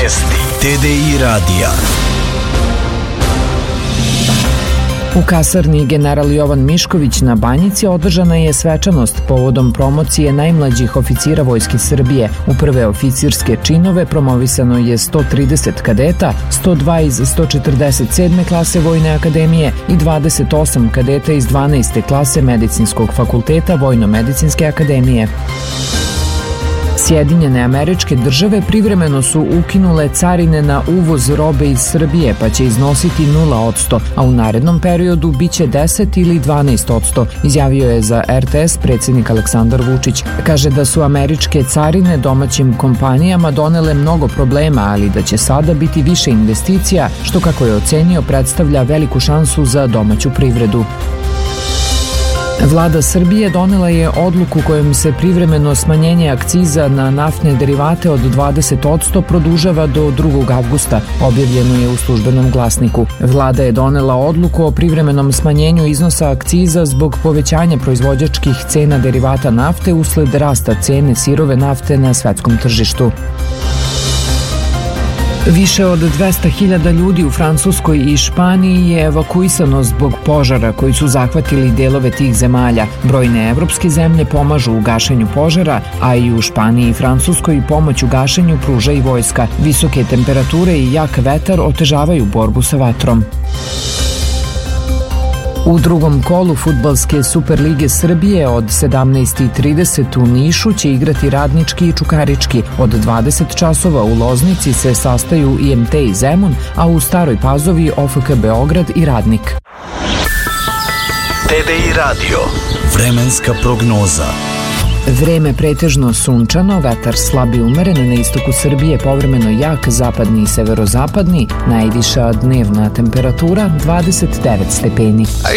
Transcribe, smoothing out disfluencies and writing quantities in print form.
Vijesti TDI radija. U kasarni General Jovan Mišković na Banjici održana je svečanost povodom promocije najmlađih oficira Vojske Srbije. U prve oficirske činove promovisano je 130 kadeta, 102 iz 147. klase Vojne akademije i 28 kadeta iz 12. klase Medicinskog fakulteta Vojno-medicinske akademije. Sjedinjene Američke Države privremeno su ukinule carine na uvoz robe iz Srbije, pa će iznositi 0%, a u narednom periodu biće 10 ili 12%, izjavio je za RTS predsjednik Aleksandar Vučić. Kaže da su američke carine domaćim kompanijama donele mnogo problema, ali da će sada biti više investicija, što, kako je ocenio, predstavlja veliku šansu za domaću privredu. Vlada Srbije donela je odluku kojom se privremeno smanjenje akciza na naftne derivate od 20% produžava do 2. avgusta, objavljeno je u Službenom glasniku. Vlada je donela odluku o privremenom smanjenju iznosa akciza zbog povećanja proizvođačkih cena derivata nafte usled rasta cene sirove nafte na svetskom tržištu. Više od 200.000 ljudi u Francuskoj i Španiji je evakuisano zbog požara koji su zahvatili delove tih zemalja. Brojne evropske zemlje pomažu u gašenju požara, a i u Španiji i Francuskoj pomoć u gašenju pruža i vojska. Visoke temperature i jak vetar otežavaju borbu sa vatrom. U drugom kolu fudbalske Superlige Srbije od 17:30 u Nišu će igrati Radnički i Čukarički. Od 20 časova u Loznici se sastaju IMT i Zemun, a u Staroj Pazovi OFK Beograd i Radnik. TDI radio. Vremenska prognoza. Vreme pretežno sunčano, vetar slab i umeren, na istoku Srbije povremeno jak, zapadni i severozapadni, najviša dnevna temperatura 29 stepeni.